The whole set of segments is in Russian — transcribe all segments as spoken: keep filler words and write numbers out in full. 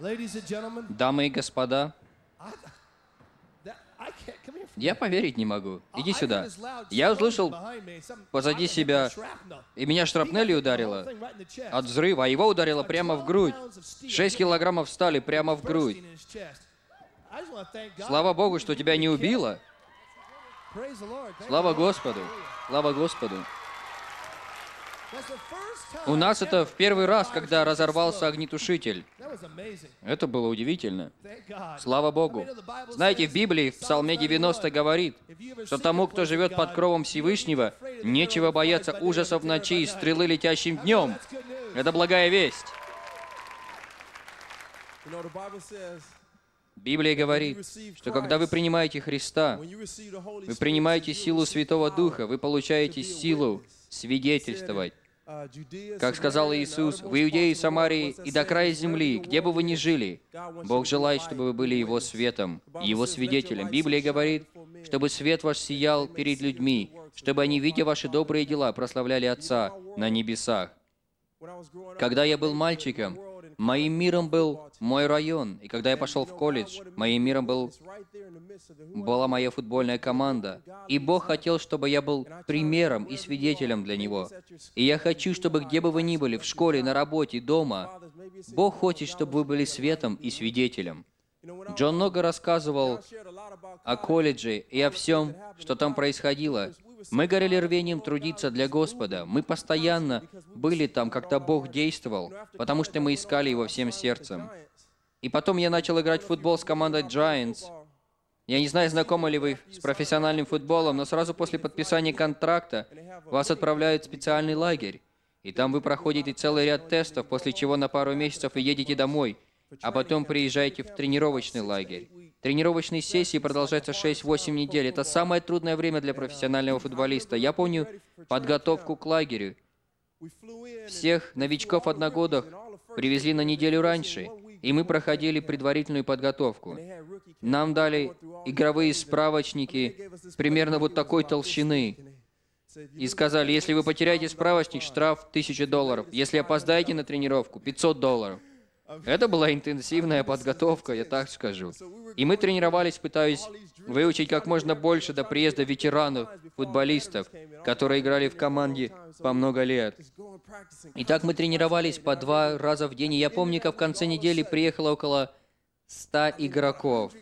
Ladies and gentlemen, Дамы и господа, I, that, I can't come here. я поверить не могу. Иди I heard сюда. this loud Я explosion услышал behind me, some- позади I got hit себя, with shrapnel. и меня шрапнелью ударило Thing right in the chest. от взрыва, а его ударило прямо в грудь. Шесть килограммов стали прямо в грудь. Bursting in his chest. I just wanna thank God. Слава Богу, что тебя не убило. Praise the Lord. Thank Слава you, Lord. Господу. Слава Господу. That's the first time У нас это ever в первый раз, fire когда extinguisher разорвался exploded. огнетушитель. That was amazing. Это было удивительно. Thank God. Слава Богу. Знаете, в Библии, в Псалме девяносто говорит, что тому, кто живет под кровом Всевышнего, нечего бояться ужасов ночи и стрелы летящим днем. Это благая весть. You know, the Bible says, Библия говорит, что когда вы принимаете Христа, when you receive the Holy вы Spirit, принимаете you силу receive Святого power Духа, вы получаете to be a силу witness. свидетельствовать. Uh, Judea, Как сказал Samaria, and Иисус, the в Иудее и uttermost parts of the world, Самарии what's that и до saying? края Wherever земли, the где бы вы world ни is, жили, God wants you Бог to be желает, a чтобы light, вы были be a Его witness. светом, The Bible Его says, "Let your свидетелем. light Библия so shine говорит, before men, чтобы свет ваш сиял перед людьми, чтобы они, видя ваши добрые дела, прославляли Отца на небесах. When I was growing up, Когда я был my мальчиком, world in моим college миром was был football team. мой район, и когда я And, пошел you в know, God колледж, wanted me to моим be миром a был witness right there in the midst of it. Who была wanted моя to футбольная be a команда. godly И Бог example? хотел, чтобы я был примером и свидетелем для Него. И я хочу, чтобы где бы вы ни были, в школе, на работе, дома, Бог хочет, чтобы вы были светом и свидетелем. Джон много рассказывал о колледже и о всем, что там происходило. Мы горели рвением трудиться для Господа. Мы постоянно были там, когда Бог действовал, потому что мы искали Его всем сердцем. И потом я начал играть в футбол с командой Giants. Я не знаю, знакомы ли вы с профессиональным футболом, но сразу после подписания контракта вас отправляют в специальный лагерь. И там вы проходите целый ряд тестов, после чего на пару месяцев вы едете домой, а потом приезжаете в тренировочный лагерь. Тренировочные сессии продолжаются шесть-восемь недель. Это самое трудное время для профессионального футболиста. Я помню подготовку к лагерю. Всех новичков-одногодок привезли на неделю раньше, и мы проходили предварительную подготовку. Нам дали игровые справочники примерно вот такой толщины. И сказали, если вы потеряете справочник, штраф тысяча долларов. Если опоздаете на тренировку, пятьсот долларов. Это была интенсивная подготовка, я так скажу. И мы тренировались, пытаясь выучить как можно больше до приезда ветеранов, футболистов, которые играли в команде по много лет. И так мы тренировались по два раза в день. И я помню, как в конце недели приехало около ста игроков.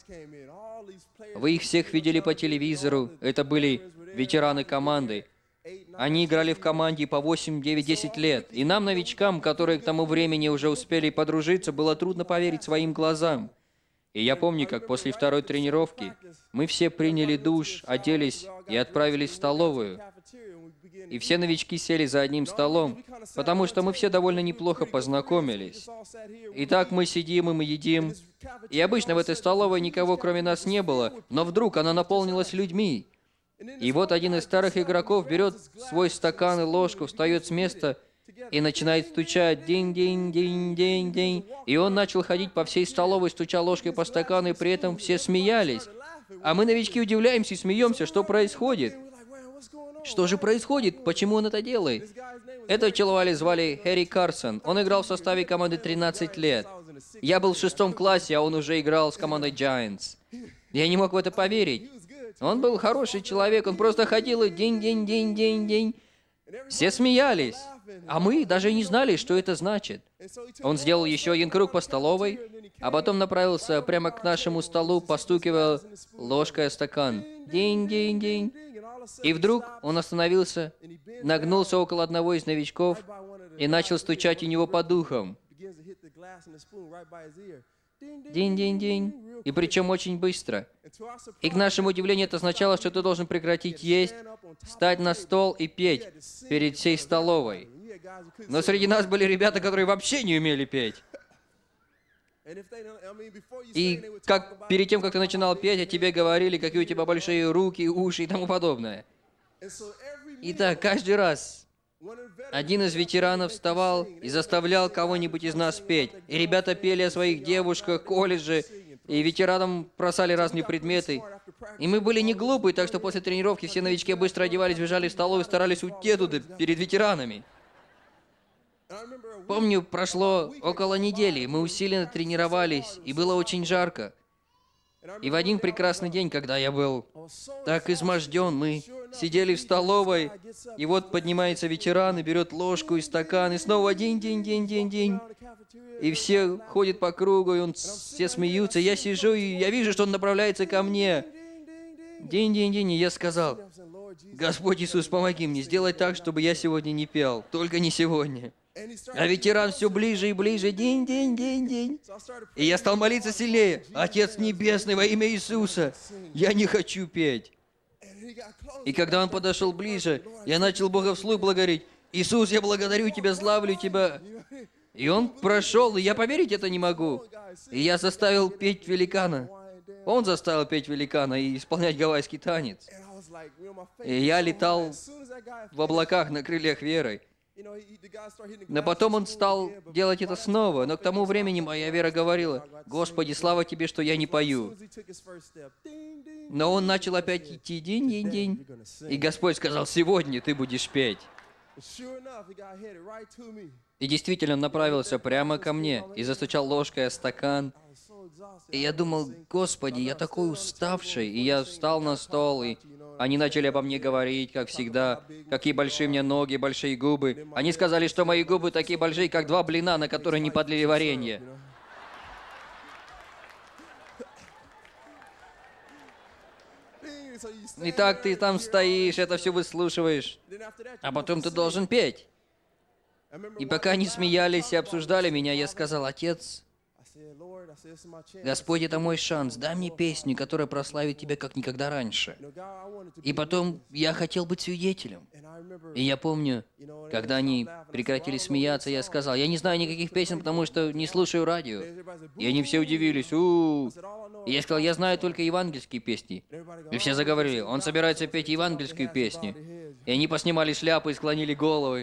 Вы их всех видели по телевизору. Это были ветераны команды. Они играли в команде по восемь, девять, десять лет. И нам, новичкам, которые к тому времени уже успели подружиться, было трудно поверить своим глазам. И я помню, как после второй тренировки мы все приняли душ, оделись и отправились в столовую. И все новички сели за одним столом, потому что мы все довольно неплохо познакомились. И так мы сидим и мы едим. И обычно в этой столовой никого кроме нас не было, но вдруг она наполнилась людьми. И вот один из старых игроков берет свой стакан и ложку, встает с места и начинает стучать динь-динь-динь-динь-динь. И он начал ходить по всей столовой, стуча ложкой по стакану, и при этом все смеялись. А мы, новички, удивляемся и смеемся, что происходит. Что же происходит? Почему он это делает? Этого человека звали Хэри Карсон. Он играл в составе команды тринадцать лет. Я был в шестом классе, а он уже играл с командой Giants. Я не мог в это поверить. Он был хороший человек, он просто ходил и день-день-день-день-день. Все смеялись, а мы даже не знали, что это значит. Он сделал еще один круг по столовой, а потом направился прямо к нашему столу, постукивая ложкой о стакан. День-день-день. И вдруг он остановился, нагнулся около одного из новичков и начал стучать у него по духам. День-день-день. И причем очень быстро. И к нашему удивлению это означало, что ты должен прекратить есть, встать на стол и петь перед всей столовой. Но среди нас были ребята, которые вообще не умели петь. И как перед тем, как ты начинал петь, о тебе говорили, какие у тебя большие руки, уши и тому подобное. Итак, каждый раз один из ветеранов вставал и заставлял кого-нибудь из нас петь. И ребята пели о своих девушках, колледже, и ветеранам бросали разные предметы. И мы были не глупые, так что после тренировки все новички быстро одевались, бежали в столовую и старались уйти туда перед ветеранами. Помню, прошло около недели, мы усиленно тренировались, и было очень жарко. И в один прекрасный день, когда я был так изможден, мы сидели в столовой, и вот поднимается ветеран и берет ложку и стакан, и снова день-день-день-день-день. И все ходят по кругу, и он, все смеются. Я сижу, и я вижу, что он направляется ко мне. День-день-день, и я сказал: Господь Иисус, помоги мне сделать так, чтобы я сегодня не пел, только не сегодня. А ветеран все ближе и ближе, день, день, день, день. И я стал молиться сильнее. Отец Небесный, во имя Иисуса, я не хочу петь. И когда он подошел ближе, я начал Бога вслух благодарить. Иисус, я благодарю Тебя, славлю Тебя. И он прошел, и я поверить это не могу. И я заставил петь великана. Он заставил петь великана и исполнять гавайский танец. И я летал в облаках на крыльях веры. Но потом он стал делать это снова. Но к тому времени моя вера говорила: Господи, слава Тебе, что я не пою. Но он начал опять идти день-день-день. И Господь сказал: сегодня ты будешь петь. И действительно он направился прямо ко мне и застучал ложкой о стакан. И я думал: Господи, я такой уставший. И я встал на стол, и они начали обо мне говорить, как всегда, какие большие у меня ноги, большие губы. Они сказали, что мои губы такие большие, как два блина, на которые не подлили варенье. И так ты там стоишь, это все выслушиваешь, а потом ты должен петь. И пока они смеялись и обсуждали меня, я сказал: Отец, Господь, это мой шанс, дай мне песню, которая прославит Тебя как никогда раньше. И потом я хотел быть свидетелем. И я помню, когда они прекратили смеяться, я сказал: я не знаю никаких песен, потому что не слушаю радио. И они все удивились. У-у-у. И я сказал: я знаю только евангельские песни. И все заговорили: он собирается петь евангельскую песню. И они поснимали шляпы и склонили головы.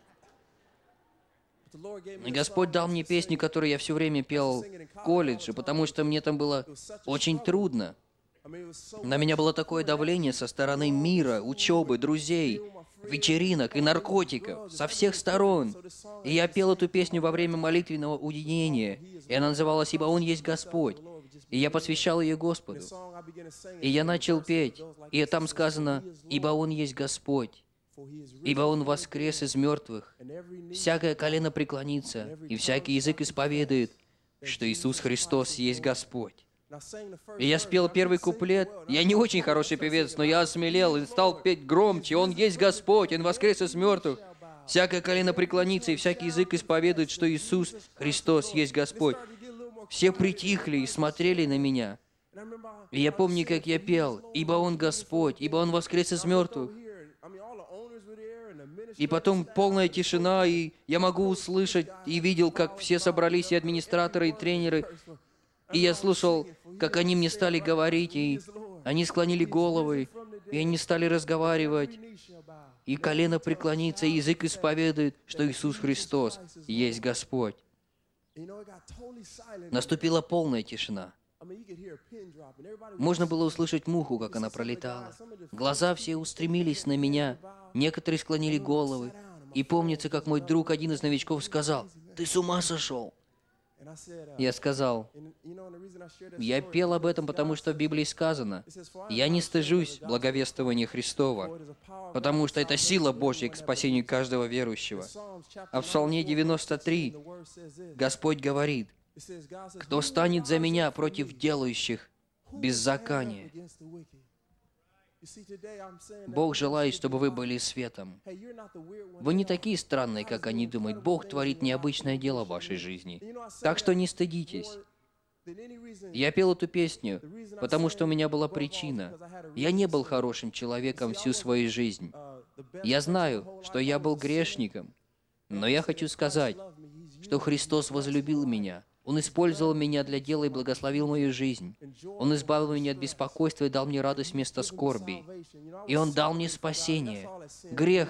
И Господь дал мне песню, которую я все время пел в колледже, потому что мне там было очень трудно. На меня было такое давление со стороны мира, учебы, друзей, вечеринок и наркотиков, со всех сторон. И я пел эту песню во время молитвенного уединения, и она называлась «Ибо Он есть Господь». И я посвящал ее Господу. И я начал петь, и там сказано: «Ибо Он есть Господь». Ибо Он воскрес из мертвых. Всякое колено преклонится, и всякий язык исповедует, что Иисус Христос есть Господь. И я спел первый куплет. Я не очень хороший певец, но я осмелел и стал петь громче. Он есть Господь, Он воскрес из мертвых. Всякое колено преклонится, и всякий язык исповедует, что Иисус Христос есть Господь. Все притихли и смотрели на меня. И я помню, как я пел: «Ибо Он Господь, ибо Он воскрес из мертвых». И потом полная тишина, и я могу услышать, и видел, как все собрались, и администраторы, и тренеры. И я слушал, как они мне стали говорить, и они склонили головы, и они стали разговаривать. И колено преклонится, и язык исповедует, что Иисус Христос есть Господь. Наступила полная тишина. Можно было услышать муху, как она пролетала. Глаза все устремились на меня. Некоторые склонили головы. И помнится, как мой друг, один из новичков, сказал: «Ты с ума сошел?» Я сказал: «Я пел об этом, потому что в Библии сказано: я не стыжусь благовествования Христова, потому что это сила Божья к спасению каждого верующего». А в Псалме девяносто три Господь говорит: «Кто станет за меня против делающих беззаконие?» Бог желает, чтобы вы были светом. Вы не такие странные, как они думают. Бог творит необычное дело в вашей жизни. Так что не стыдитесь. Я пел эту песню, потому что у меня была причина. Я не был хорошим человеком всю свою жизнь. Я знаю, что я был грешником. Но я хочу сказать, что Христос возлюбил меня. Он использовал меня для дела и благословил мою жизнь. Он избавил меня от беспокойства и дал мне радость вместо скорби. И Он дал мне спасение. Грех